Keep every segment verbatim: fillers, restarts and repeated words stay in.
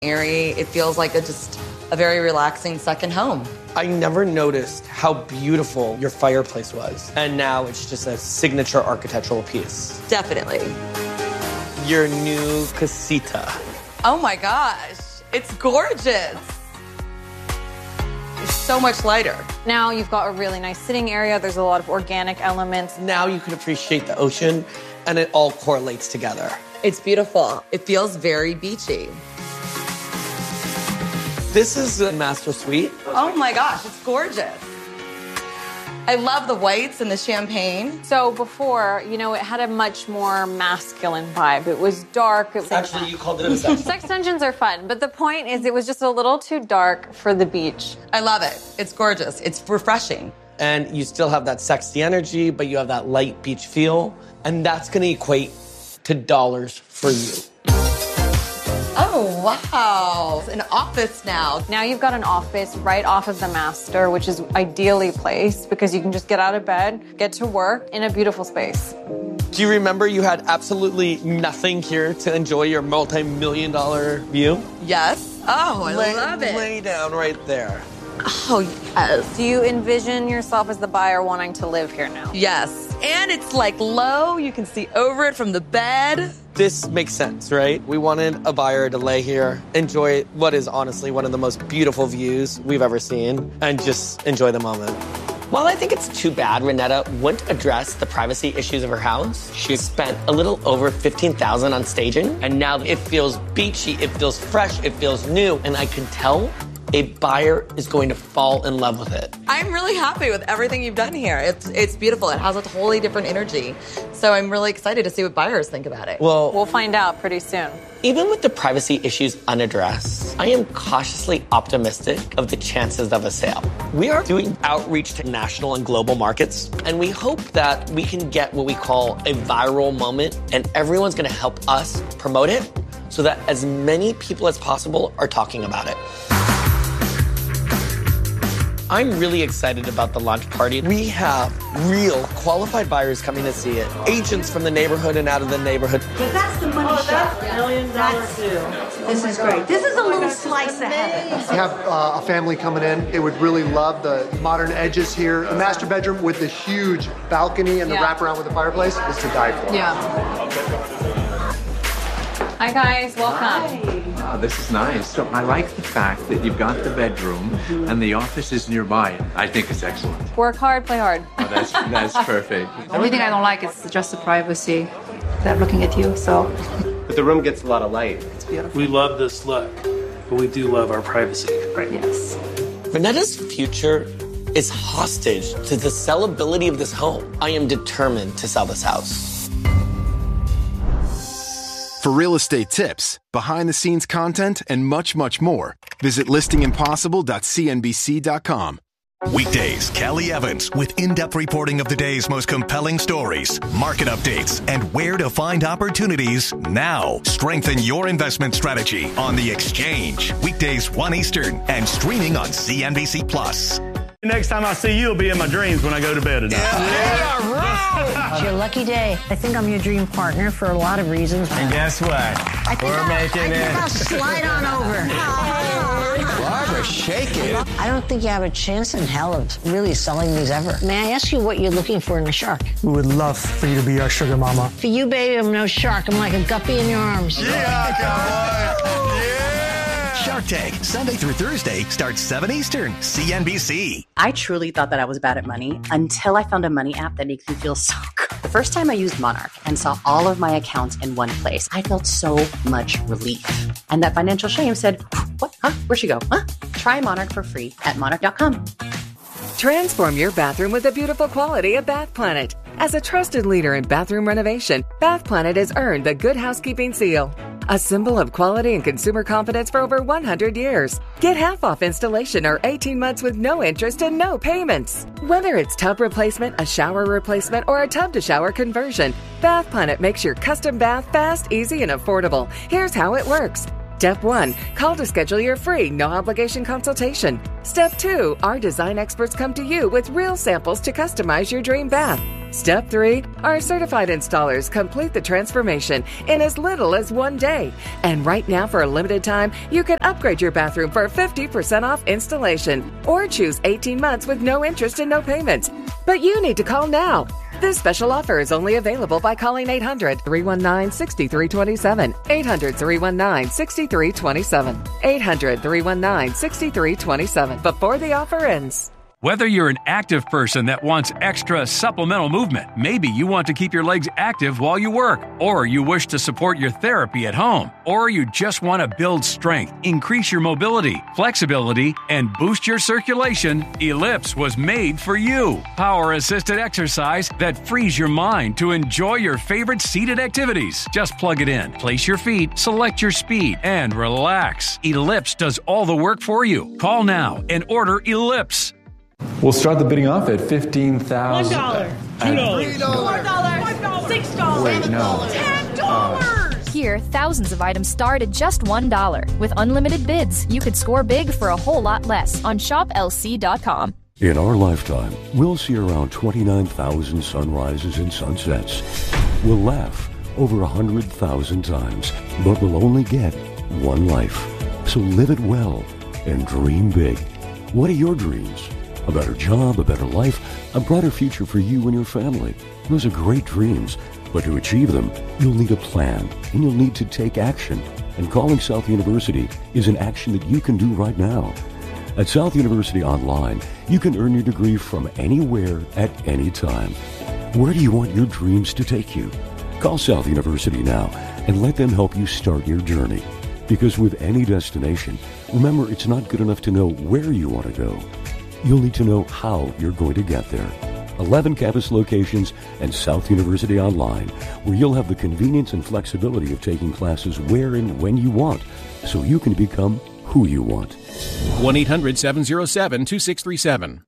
airy. It feels like a just a very relaxing second home. I never noticed how beautiful your fireplace was. And now it's just a signature architectural piece. Definitely. Your new casita. Oh my gosh, it's gorgeous. It's so much lighter. Now you've got a really nice sitting area. There's a lot of organic elements. Now you can appreciate the ocean, and it all correlates together. It's beautiful. It feels very beachy. This is a master suite. Oh my gosh, it's gorgeous. I love the whites and the champagne. So before, you know, it had a much more masculine vibe. It was dark. It was Actually, you called it a sex. Sex dungeons are fun, but the point is it was just a little too dark for the beach. I love it. It's gorgeous. It's refreshing. And you still have that sexy energy, but you have that light beach feel. And that's going to equate to dollars for you. Oh, wow. An office now. Now you've got an office right off of the master, which is ideally placed because you can just get out of bed, get to work in a beautiful space. Do you remember you had absolutely nothing here to enjoy your multi-million dollar view? Yes. Oh, I lay, love it. Lay down right there. Oh, yes. Do you envision yourself as the buyer wanting to live here now? Yes. And it's like low. You can see over it from the bed. This makes sense, right? We wanted a buyer to lay here, enjoy what is honestly one of the most beautiful views we've ever seen, and just enjoy the moment. While I think it's too bad Renetta wouldn't address the privacy issues of her house, she spent a little over fifteen thousand dollars on staging, and now it feels beachy, it feels fresh, it feels new, and I can tell a buyer is going to fall in love with it. I'm really happy with everything you've done here. It's it's beautiful. It has a totally different energy. So I'm really excited to see what buyers think about it. Well, we'll find out pretty soon. Even with the privacy issues unaddressed, I am cautiously optimistic of the chances of a sale. We are doing outreach to national and global markets, and we hope that we can get what we call a viral moment, and everyone's gonna help us promote it so that as many people as possible are talking about it. I'm really excited about the launch party. We have real qualified buyers coming to see it. Agents from the neighborhood and out of the neighborhood. That's the money oh, shot. Million dollar deal. This is great. This is a little slice of heaven. We have uh, a family coming in. They would really love the modern edges here. The master bedroom with the huge balcony and the yeah. wraparound with the fireplace is to die for. Yeah. Hi guys, welcome. Hi. Oh, this is nice. So I like the fact that you've got the bedroom mm-hmm. and the office is nearby. I think it's excellent. Work hard, play hard. Oh, that's that's perfect. The only thing I don't like is just the privacy. They're looking at you, so. But the room gets a lot of light. It's beautiful. We love this look, but we do love our privacy. Right. Yes. Renetta's future is hostage to the sellability of this home. I am determined to sell this house. For real estate tips, behind-the-scenes content, and much, much more, visit listing impossible dot c n b c dot com. Weekdays, Kelly Evans with in-depth reporting of the day's most compelling stories, market updates, and where to find opportunities now. Strengthen your investment strategy on The Exchange. Weekdays one Eastern and streaming on C N B C Plus. Next time I see you, it'll be in my dreams when I go to bed at night. Yeah, right. It's your lucky day. I think I'm your dream partner for a lot of reasons. And guess what? I think We're I'll, making I it. think I'll slide on over. Barbara, shake it. I don't think you have a chance in hell of really selling these ever. May I ask you what you're looking for in a shark? We would love for you to be our sugar mama. For you, baby, I'm no shark. I'm like a guppy in your arms. Yeah, cowboy. Yeah. Shark Tank, Sunday through Thursday, starts seven Eastern, C N B C. I truly thought that I was bad at money until I found a money app that makes me feel so good. The first time I used Monarch and saw all of my accounts in one place, I felt so much relief. And that financial shame said, what? Huh? Where'd she go? Huh? Try Monarch for free at monarch dot com. Transform your bathroom with the beautiful quality of Bath Planet. As a trusted leader in bathroom renovation, Bath Planet has earned the Good Housekeeping seal, a symbol of quality and consumer confidence for over one hundred years. Get half off installation or eighteen months with no interest and no payments. Whether it's tub replacement, a shower replacement, or a tub-to-shower conversion, Bath Planet makes your custom bath fast, easy, and affordable. Here's how it works. Step one, call to schedule your free, no-obligation consultation. Step two, our design experts come to you with real samples to customize your dream bath. Step three, our certified installers complete the transformation in as little as one day. And right now, for a limited time, you can upgrade your bathroom for fifty percent off installation or choose eighteen months with no interest and no payments. But you need to call now. This special offer is only available by calling eight hundred, three one nine, six three two seven, eight hundred, three one nine, six three two seven, eight hundred, three one nine, six three two seven before the offer ends. Whether you're an active person that wants extra supplemental movement, maybe you want to keep your legs active while you work, or you wish to support your therapy at home, or you just want to build strength, increase your mobility, flexibility, and boost your circulation, Ellipse was made for you. Power-assisted exercise that frees your mind to enjoy your favorite seated activities. Just plug it in, place your feet, select your speed, and relax. Ellipse does all the work for you. Call now and order Ellipse. We'll start the bidding off at fifteen thousand dollars. dollars. Three dollars. Four dollars. Five dollars. Six dollars. Wait, no. Ten dollars. Here, thousands of items start at just one dollar. With unlimited bids, you could score big for a whole lot less on shop L C dot com. In our lifetime, we'll see around twenty-nine thousand sunrises and sunsets. We'll laugh over one hundred thousand times, but we'll only get one life. So live it well and dream big. What are your dreams? A better job, a better life, a brighter future for you and your family. Those are great dreams, but to achieve them, you'll need a plan, and you'll need to take action. And calling South University is an action that you can do right now. At South University Online, you can earn your degree from anywhere at any time. Where do you want your dreams to take you? Call South University now and let them help you start your journey. Because with any destination, remember, it's not good enough to know where you want to go. You'll need to know how you're going to get there. eleven campus locations and South University Online, where you'll have the convenience and flexibility of taking classes where and when you want, so you can become who you want. one eight hundred, seven oh seven, two six three seven.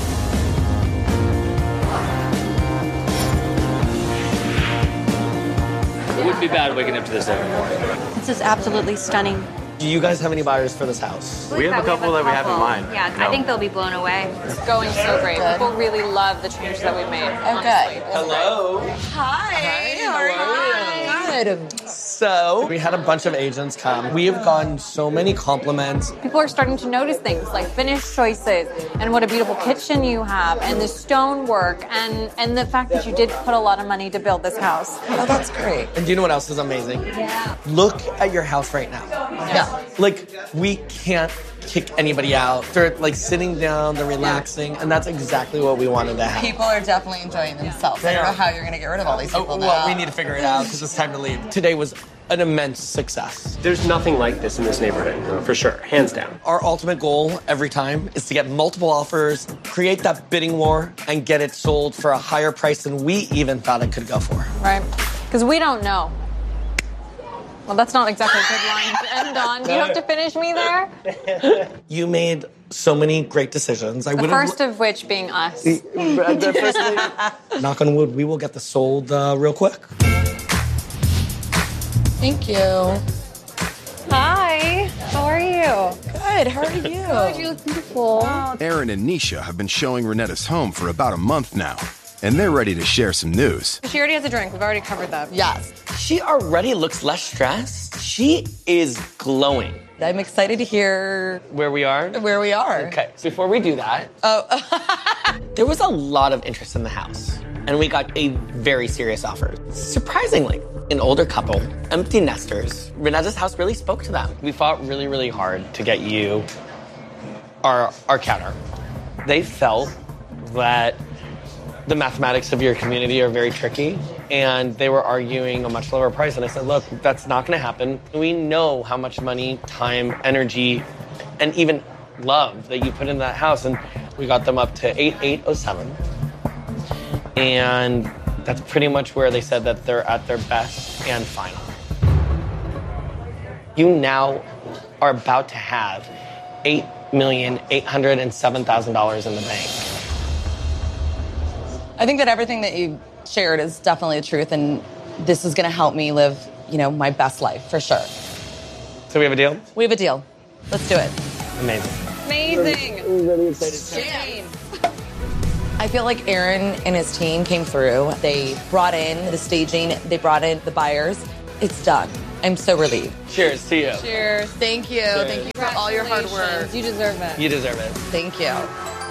It wouldn't be bad waking up to this every morning. This is absolutely stunning. Do you guys have any buyers for this house? We have a couple that we have in mind. Yeah, I think they'll be blown away. It's going so great. People really love the changes that we've made. Okay. Hello. Hi. How are you? Good. So, we had a bunch of agents come. We have gotten so many compliments. People are starting to notice things like finish choices and what a beautiful kitchen you have and the stonework and, and the fact that you did put a lot of money to build this house. Oh, that's great. And do you know what else is amazing? Yeah. Look at your house right now. Yeah. Like, we can't kick anybody out. They're like sitting down, they're relaxing, and that's exactly what we wanted to have. People are definitely enjoying themselves. I don't know how you're going to get rid of all these people oh, now. Well, we need to figure it out because it's time to leave. Today was an immense success. There's nothing like this in this neighborhood, for sure, hands down. Our ultimate goal every time is to get multiple offers, create that bidding war, and get it sold for a higher price than we even thought it could go for. Right. Because we don't know. Well, that's not exactly a good line to end on. Do you have to finish me there? You made so many great decisions. I The would first of which being us. The first knock on wood, we will get this sold uh, real quick. Thank you. Hi. How are you? Good. How are you? Good. You look beautiful. Aaron and Nisha have been showing Renetta's home for about a month now, and they're ready to share some news. She already has a drink. We've already covered that. Yes. She already looks less stressed. She is glowing. I'm excited to hear Where we are? where we are. Okay, so before we do that, Oh, there was a lot of interest in the house, and we got a very serious offer. Surprisingly, an older couple, empty nesters, Renetta's house really spoke to them. We fought really, really hard to get you our, our counter. They felt that the mathematics of your community are very tricky, and they were arguing a much lower price. And I said, look, that's not going to happen. We know how much money, time, energy, and even love that you put in that house. And we got them up to eight thousand eight hundred seven. And that's pretty much where they said that they're at their best and final. You now are about to have eight million eight hundred seven thousand dollars in the bank. I think that everything that you shared is definitely the truth, and this is going to help me live, you know, my best life for sure. So we have a deal? We have a deal. Let's do it. Amazing. Amazing. I'm really excited. Jane. I feel like Aaron and his team came through. They brought in the staging. They brought in the buyers. It's done. I'm so relieved. Cheers to you. Cheers. Thank you. Cheers. Thank you for all your hard work. You deserve it. You deserve it. Thank you.